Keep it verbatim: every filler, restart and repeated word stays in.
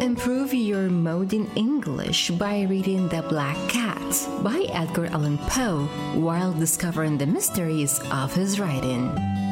Improve your mode in English by reading The Black Cat by Edgar Allan Poe while discovering the mysteries of his writing.